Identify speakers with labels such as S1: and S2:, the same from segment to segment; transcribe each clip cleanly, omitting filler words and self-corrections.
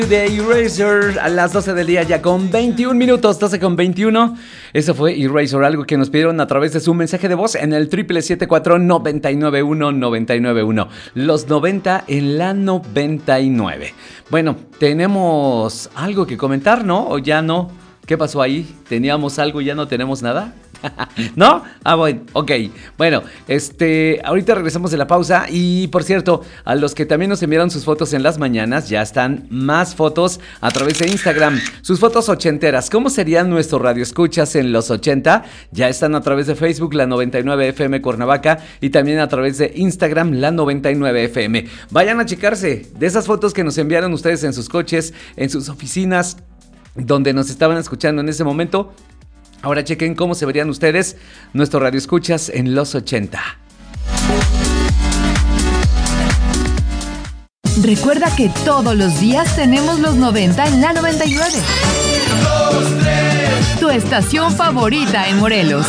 S1: De Eraser a las 12 del día ya con 21 minutos, 12 con 21. Eso fue Eraser, algo que nos pidieron a través de su mensaje de voz en el 777-499-1991. Los 90 en la 99. Bueno, tenemos algo que comentar, ¿no? ¿O ya no? ¿Qué pasó ahí? ¿Teníamos algo y ya no tenemos nada? ¿No? Ah, bueno, ok. Bueno, ahorita regresamos de la pausa. Y por cierto, a los que también nos enviaron sus fotos en las mañanas, ya están más fotos a través de Instagram. Sus fotos ochenteras. ¿Cómo serían nuestro radio escuchas en los 80? Ya están a través de Facebook, la 99 FM Cuernavaca, y también a través de Instagram, la 99 FM. Vayan a checarse de esas fotos que nos enviaron ustedes en sus coches, en sus oficinas, donde nos estaban escuchando en ese momento. Ahora chequen cómo se verían ustedes, nuestro radio escuchas en los 80.
S2: Recuerda que todos los días tenemos los 90 en la 99. Tu estación favorita en Morelos.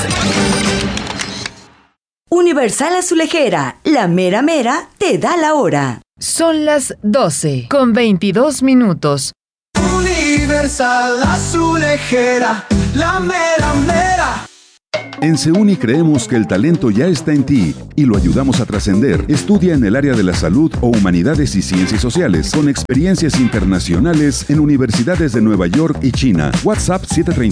S3: Universal Azulejera, la mera mera te da la hora.
S2: Son las 12 con 22 minutos.
S4: Universal Azulejera, la mera mera.
S5: En SEUNI creemos que el talento ya está en ti y lo ayudamos a trascender. Estudia en el área de la salud o humanidades y ciencias sociales con experiencias internacionales en universidades de Nueva York y China. WhatsApp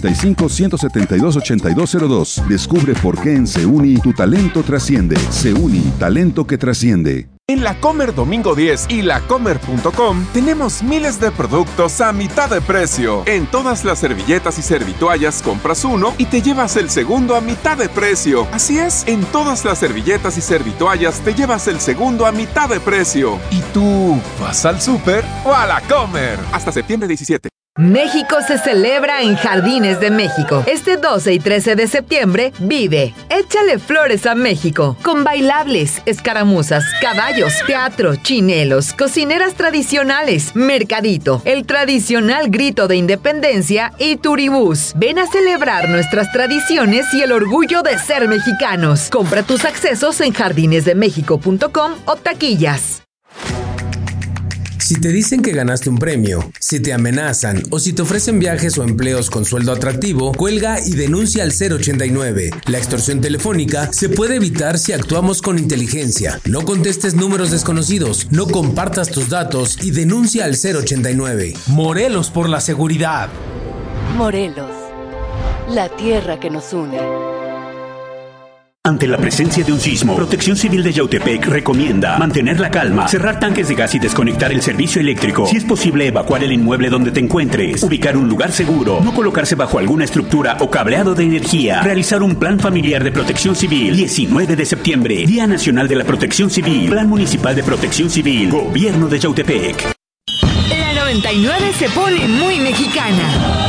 S5: 735-172-8202. Descubre por qué en SEUNI tu talento trasciende. SEUNI, talento que trasciende.
S6: En La Comer Domingo 10 y lacomer.com tenemos miles de productos a mitad de precio. En todas las servilletas y servitoallas compras uno y te llevas el segundo a mitad de precio. Así es, en todas las servilletas y servitoallas te llevas el segundo a mitad de precio. ¿Y tú vas al súper o a La Comer? Hasta septiembre 17.
S2: México se celebra en Jardines de México. Este 12 y 13 de septiembre, vive Échale Flores a México, con bailables, escaramuzas, caballos, teatro, chinelos, cocineras tradicionales, mercadito, el tradicional grito de independencia y turibús. Ven a celebrar nuestras tradiciones y el orgullo de ser mexicanos. Compra tus accesos en jardinesdemexico.com o taquillas.
S7: Si te dicen que ganaste un premio, si te amenazan o si te ofrecen viajes o empleos con sueldo atractivo, cuelga y denuncia al 089. La extorsión telefónica se puede evitar si actuamos con inteligencia. No contestes números desconocidos, no compartas tus datos y denuncia al 089.
S8: Morelos por la seguridad.
S9: Morelos, la tierra que nos une.
S10: Ante la presencia de un sismo, Protección Civil de Yautepec recomienda mantener la calma, cerrar tanques de gas y desconectar el servicio eléctrico. Si es posible, evacuar el inmueble donde te encuentres, ubicar un lugar seguro, no colocarse bajo alguna estructura o cableado de energía, realizar un plan familiar de protección civil. 19 de septiembre, Día Nacional de la Protección Civil, Plan Municipal de Protección Civil, Gobierno de Yautepec.
S2: La 99 se pone muy mexicana.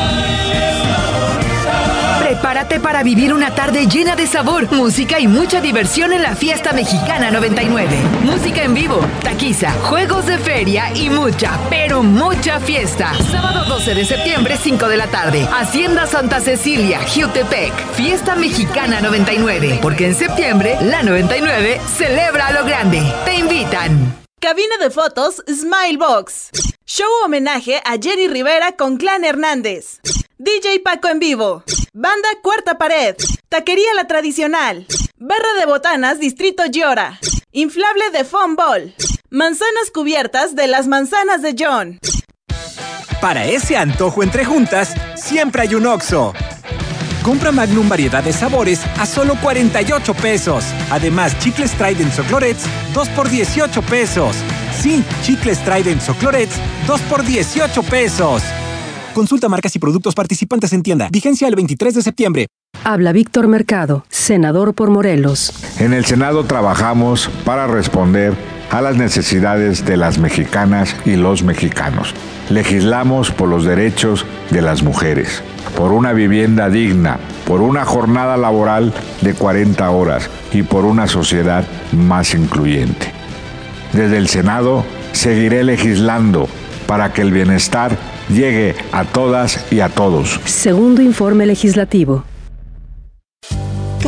S2: Prepárate para vivir una tarde llena de sabor, música y mucha diversión en la Fiesta Mexicana 99. Música en vivo, taquiza, juegos de feria y mucha, pero mucha fiesta. Sábado 12 de septiembre, 5 de la tarde. Hacienda Santa Cecilia, Jiutepec. Fiesta Mexicana 99. Porque en septiembre, la 99 celebra a lo grande. Te invitan.
S11: Cabina de fotos Smilebox. Show homenaje a Jenny Rivera con Clan Hernández. DJ Paco en vivo. Banda Cuarta Pared. Taquería La Tradicional. Barra de botanas Distrito Llora. Inflable de Foam Ball. Manzanas cubiertas de las manzanas de John.
S8: Para ese antojo entre juntas, siempre hay un Oxxo. Compra Magnum variedad de sabores a solo 48 pesos. Además, chicles Trident o Clorets, 2 por 18 pesos. Sí, chicles Trident o Clorets, 2 por 18 pesos. Consulta marcas y productos participantes en tienda. Vigencia el 23 de septiembre.
S12: Habla Víctor Mercado, senador por Morelos.
S13: En el Senado trabajamos para responder a las necesidades de las mexicanas y los mexicanos. Legislamos por los derechos de las mujeres, por una vivienda digna, por una jornada laboral de 40 horas y por una sociedad más incluyente. Desde el Senado seguiré legislando para que el bienestar llegue a todas y a todos.
S12: Segundo informe legislativo.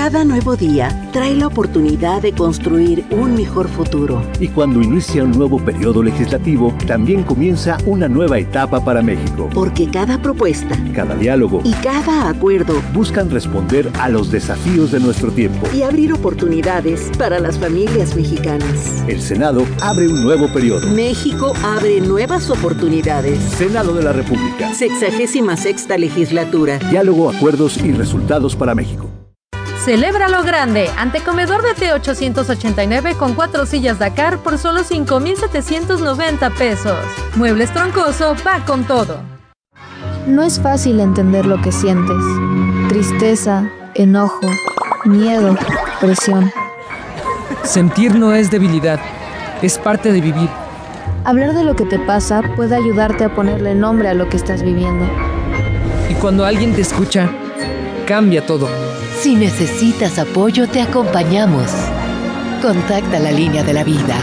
S14: Cada nuevo día trae la oportunidad de construir un mejor futuro.
S15: Y cuando inicia un nuevo periodo legislativo, también comienza una nueva etapa para México.
S14: Porque cada propuesta,
S15: cada diálogo
S14: y cada acuerdo
S15: buscan responder a los desafíos de nuestro tiempo
S14: y abrir oportunidades para las familias mexicanas.
S15: El Senado abre un nuevo periodo.
S14: México abre nuevas oportunidades.
S15: Senado de la República.
S14: 66ª legislatura.
S15: Diálogo, acuerdos y resultados para México.
S16: Celebra lo grande, antecomedor de té 889 con 4 sillas Dakar por solo 5,790 pesos. Muebles Troncoso va con todo.
S17: No es fácil entender lo que sientes. Tristeza, enojo, miedo, presión.
S18: Sentir no es debilidad, es parte de vivir.
S17: Hablar de lo que te pasa puede ayudarte a ponerle nombre a lo que estás viviendo.
S18: Y cuando alguien te escucha, cambia todo.
S9: Si necesitas apoyo, te acompañamos. Contacta la línea de la vida.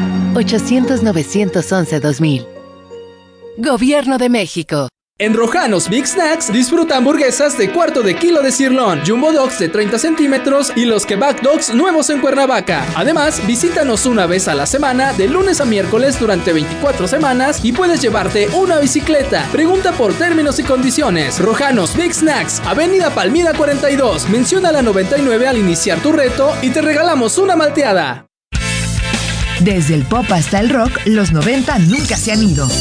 S9: 800-911-2000. Gobierno de México.
S19: En Rojanos Big Snacks disfruta hamburguesas de cuarto de kilo de cirlón, Jumbo Dogs de 30 centímetros y los Kebab Dogs nuevos en Cuernavaca. Además, visítanos una vez a la semana, de lunes a miércoles durante 24 semanas y puedes llevarte una bicicleta. Pregunta por términos y condiciones. Rojanos Big Snacks, Avenida Palmira 42. Menciona la 99 al iniciar tu reto y te regalamos una malteada.
S2: Desde el pop hasta el rock, los 90 nunca se han ido.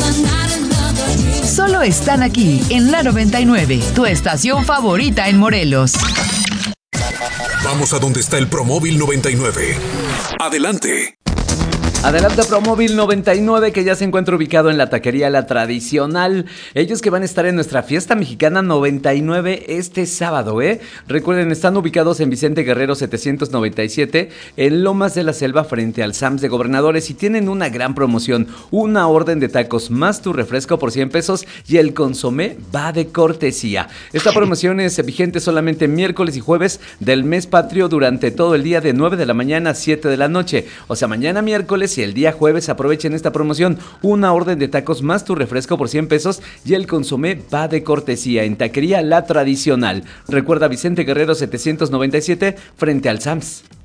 S2: Solo están aquí, en la 99, tu estación favorita en Morelos.
S20: Vamos a donde está el Promóvil 99. Adelante.
S1: Adelante Promóvil 99, que ya se encuentra ubicado en la taquería La Tradicional. Ellos que van a estar en nuestra fiesta mexicana 99 este sábado, ¿eh? Recuerden, están ubicados en Vicente Guerrero 797, en Lomas de la Selva, frente al Sams de Gobernadores, y tienen una gran promoción. Una orden de tacos más tu refresco por 100 pesos y el consomé va de cortesía. Esta promoción es vigente solamente miércoles y jueves del mes patrio durante todo el día de 9 de la mañana a 7 de la noche. O sea, mañana miércoles y el día jueves aprovechen esta promoción. Una orden de tacos más tu refresco por 100 pesos y el consomé va de cortesía en taquería La Tradicional. Recuerda, Vicente Guerrero 797 frente al Sams.